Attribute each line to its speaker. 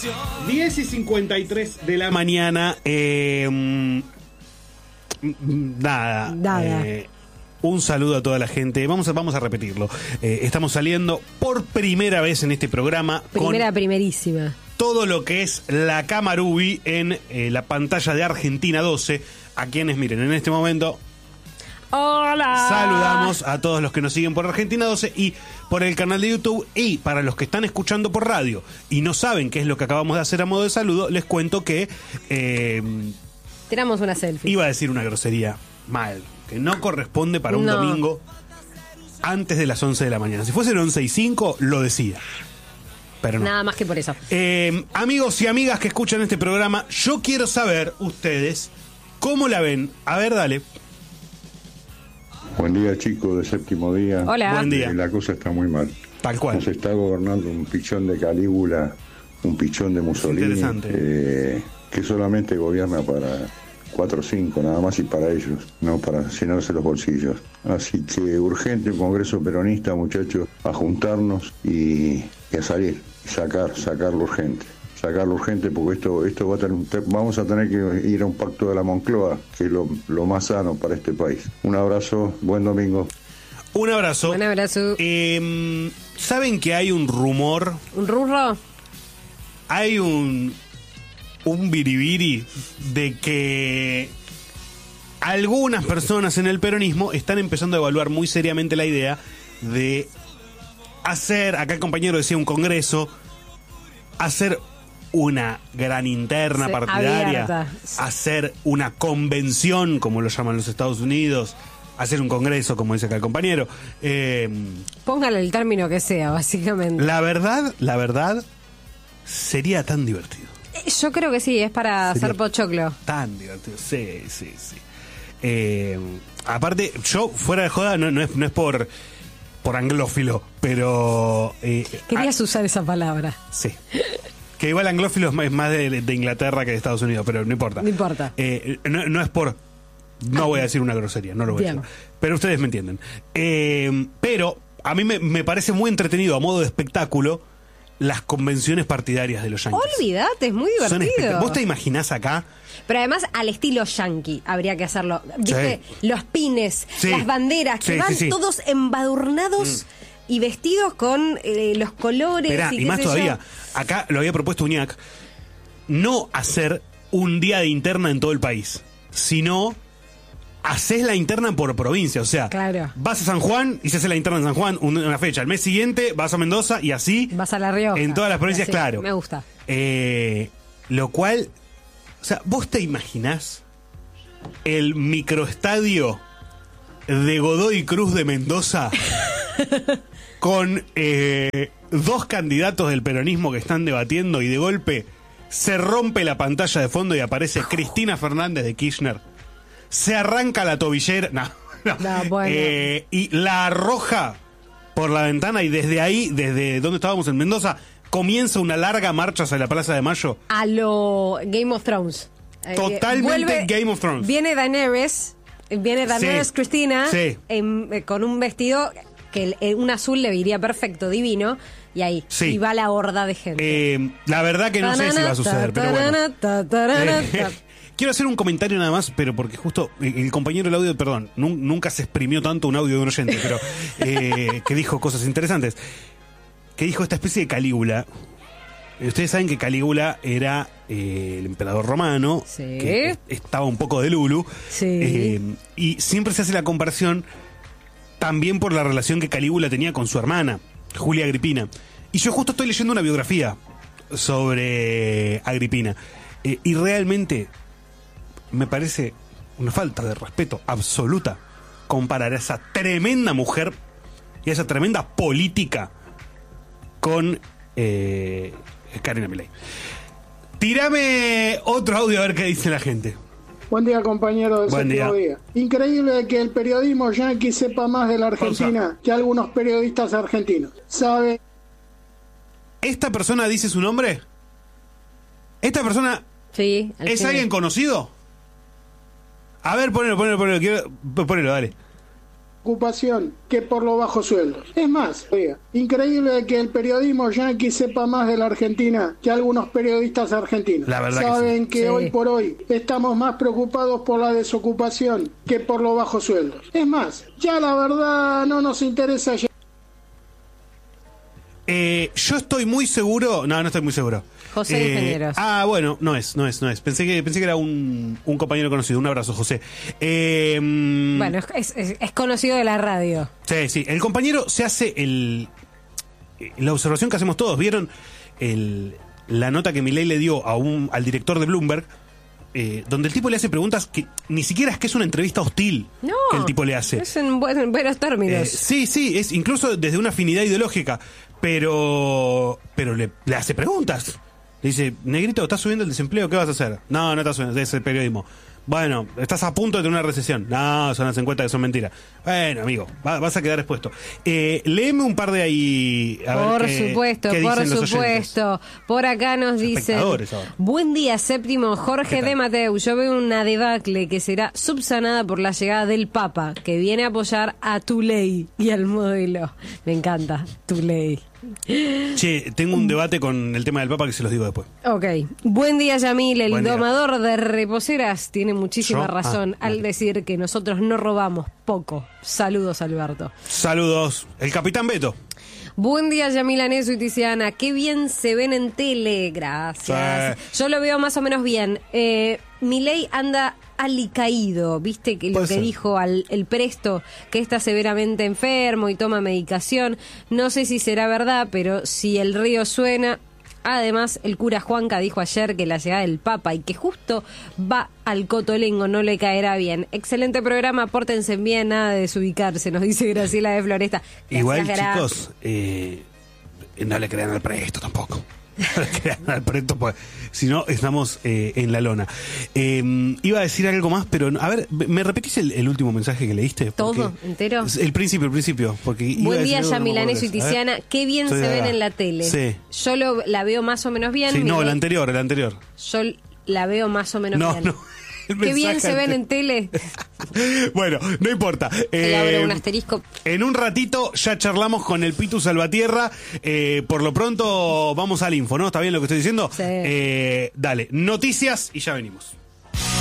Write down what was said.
Speaker 1: 10:53 de la mañana. Nada. Un saludo a toda la gente. Vamos a repetirlo. Estamos saliendo por primera vez en este programa.
Speaker 2: Primerísima.
Speaker 1: Todo lo que es la Camarubi en la pantalla de Argentina 12. A quienes, miren, en este momento...
Speaker 2: ¡Hola!
Speaker 1: Saludamos a todos los que nos siguen por Argentina 12 y por el canal de YouTube. Y para los que están escuchando por radio y no saben qué es lo que acabamos de hacer a modo de saludo, les cuento que...
Speaker 2: tiramos una selfie.
Speaker 1: Iba a decir una grosería mal, que no corresponde para un domingo antes de las 11 de la mañana. Si fuesen 11:05, lo decía. Pero no.
Speaker 2: Nada más que por eso.
Speaker 1: Amigos y amigas que escuchan este programa, yo quiero saber, ustedes, ¿cómo la ven? A ver, dale.
Speaker 3: Buen día, chicos, de séptimo día.
Speaker 2: Hola.
Speaker 1: Buen día.
Speaker 3: La cosa está muy mal.
Speaker 1: Tal cual.
Speaker 3: Nos está gobernando un pichón de Calígula, un pichón de Mussolini, que solamente gobierna para 4 o 5, nada más, y para ellos, no para llenarse los bolsillos. Así que urgente un congreso peronista, muchachos, a juntarnos y a salir, sacarlo urgente. Sacarlo urgente, porque esto va a vamos a tener que ir a un pacto de la Moncloa, que es lo más sano para este país. Un abrazo, buen domingo.
Speaker 1: Un abrazo.
Speaker 2: Un abrazo.
Speaker 1: ¿Saben que hay un rumor?
Speaker 2: ¿Un rurro?
Speaker 1: Hay un biribiri de que algunas personas en el peronismo están empezando a evaluar muy seriamente la idea de hacer, acá el compañero decía un congreso, hacer una gran interna partidaria,
Speaker 2: abierta.
Speaker 1: Hacer una convención, como lo llaman los Estados Unidos, hacer un congreso, como dice acá el compañero.
Speaker 2: Póngale el término que sea, básicamente.
Speaker 1: La verdad, sería tan divertido.
Speaker 2: Yo creo que sí, es para hacer pochoclo.
Speaker 1: Tan divertido, sí. Aparte, yo, fuera de joda, no es por anglófilo, pero...
Speaker 2: Querías usar esa palabra.
Speaker 1: Sí. Que igual anglófilo es más de Inglaterra que de Estados Unidos, pero no importa.
Speaker 2: No importa.
Speaker 1: No es por... No voy a decir una grosería, no lo voy a decir. Pero ustedes me entienden. Pero a mí me parece muy entretenido, a modo de espectáculo, las convenciones partidarias de los yanquis.
Speaker 2: Olvídate, es muy divertido.
Speaker 1: ¿Vos te imaginás acá?
Speaker 2: Pero además al estilo yankee habría que hacerlo. ¿Viste?
Speaker 1: Sí.
Speaker 2: Los pines,
Speaker 1: Sí.
Speaker 2: las banderas, que
Speaker 1: Sí,
Speaker 2: van
Speaker 1: sí.
Speaker 2: todos embadurnados y vestidos con los colores.
Speaker 1: Esperá, y más todavía, acá lo había propuesto Uñac, no hacer un día de interna en todo el país, sino haces la interna por provincia. O sea,
Speaker 2: claro,
Speaker 1: vas a San Juan y se hace la interna en San Juan una fecha. El mes siguiente vas a Mendoza y así.
Speaker 2: Vas a La Rioja.
Speaker 1: En todas las provincias, claro.
Speaker 2: Me gusta.
Speaker 1: Lo cual, o sea, ¿vos te imaginás el microestadio de Godoy Cruz de Mendoza con 2 candidatos del peronismo que están debatiendo y de golpe se rompe la pantalla de fondo y aparece Cristina Fernández de Kirchner? Se arranca la tobillera, no,
Speaker 2: bueno.
Speaker 1: Y la arroja por la ventana y desde ahí, desde donde estábamos en Mendoza, comienza una larga marcha hacia la Plaza de Mayo.
Speaker 2: A lo Game of Thrones.
Speaker 1: Totalmente Game of Thrones.
Speaker 2: Viene Daenerys
Speaker 1: Sí.
Speaker 2: Cristina,
Speaker 1: Sí.
Speaker 2: con un vestido que un azul le iría perfecto, divino, y ahí,
Speaker 1: Sí.
Speaker 2: y va la horda de gente.
Speaker 1: La verdad que no sé si va a suceder, pero bueno. Quiero hacer un comentario nada más, pero porque justo el compañero del audio, perdón, nunca se exprimió tanto un audio de un oyente, pero que dijo cosas interesantes. Que dijo esta especie de Calígula. Ustedes saben que Calígula era el emperador romano,
Speaker 2: Sí.
Speaker 1: que estaba un poco de Lulu.
Speaker 2: Sí.
Speaker 1: Y siempre se hace la comparación también por la relación que Calígula tenía con su hermana, Julia Agripina. Y yo justo estoy leyendo una biografía sobre Agripina. Y realmente me parece una falta de respeto absoluta comparar a esa tremenda mujer y a esa tremenda política con Karina Milei. Tírame otro audio a ver qué dice la gente.
Speaker 4: Buen día, compañero del
Speaker 1: Buen
Speaker 4: séptimo día. Increíble que el periodismo yanqui sepa más de la Argentina que algunos periodistas argentinos. ¿Sabe?
Speaker 1: ¿Esta persona dice su nombre? ¿Esta persona
Speaker 2: Sí,
Speaker 1: es alguien conocido? A ver, ponelo, dale.
Speaker 4: desocupación que por los bajos sueldos. Es más, increíble que el periodismo yanqui sepa más de la Argentina que algunos periodistas argentinos.
Speaker 1: La verdad
Speaker 4: saben
Speaker 1: que
Speaker 4: sí. Hoy por hoy estamos más preocupados por la desocupación que por los bajos sueldos. Es más, ya la verdad no nos interesa.
Speaker 1: Yo estoy muy seguro. No estoy muy seguro.
Speaker 2: José Ingenieros.
Speaker 1: Bueno, no es. Pensé que era un compañero conocido. Un abrazo, José.
Speaker 2: Bueno, es conocido de la radio.
Speaker 1: Sí. El compañero se hace la observación que hacemos todos. ¿Vieron la nota que Milei le dio al director de Bloomberg? Donde el tipo le hace preguntas que ni siquiera es que es una entrevista hostil que el tipo le hace.
Speaker 2: Es en buenos términos.
Speaker 1: Sí, es incluso desde una afinidad ideológica, pero le hace preguntas. Le dice, negrito, ¿estás subiendo el desempleo? ¿Qué vas a hacer? No estás subiendo, es el periodismo. Bueno, estás a punto de tener una recesión. No, son las encuestas que son mentiras. Bueno, amigo, vas a quedar expuesto. Léeme un par de ahí.
Speaker 2: Por supuesto. Por acá nos dice: buen día, séptimo. Jorge de Mateu. Yo veo una debacle que será subsanada por la llegada del Papa, que viene a apoyar a Tuley y al modelo. Me encanta, Tuley.
Speaker 1: Che, tengo un debate con el tema del Papa que se los digo después.
Speaker 2: Ok. Buen día, Yamil. El domador de reposeras tiene muchísima razón al decir que nosotros no robamos poco. Saludos, Alberto.
Speaker 1: Saludos. El Capitán Beto.
Speaker 2: Buen día, Yamila Neso y Tiziana. Qué bien se ven en tele. Gracias. Sí. Yo lo veo más o menos bien. Milei anda alicaído, viste que lo que dijo el Presto, que está severamente enfermo y toma medicación. No sé si será verdad, pero si el río suena. Además, el cura Juanca dijo ayer que la llegada del Papa y que justo va al Cotolengo no le caerá bien. Excelente programa, pórtense bien, nada de desubicarse, nos dice Graciela de Floresta. Gracias,
Speaker 1: igual, chicos, no le crean al Presto tampoco. No le crean al Presto, pues, si no, estamos en la lona. Iba a decir algo más, pero a ver, ¿me repetís el último mensaje que leíste?
Speaker 2: ¿Todo? ¿Entero?
Speaker 1: El principio. Porque
Speaker 2: buen día, Yamilaneso y Tiziana. Qué bien se ven en la tele.
Speaker 1: Sí.
Speaker 2: Yo la veo más o menos bien.
Speaker 1: Sí, no, el anterior.
Speaker 2: Yo la veo más o menos bien. Qué bien se ven en tele.
Speaker 1: Bueno, no importa.
Speaker 2: Le abro un asterisco.
Speaker 1: En un ratito ya charlamos con el Pitu Salvatierra. Por lo pronto vamos al info, ¿no? ¿Está bien lo que estoy diciendo?
Speaker 2: Sí.
Speaker 1: Dale, noticias y ya venimos.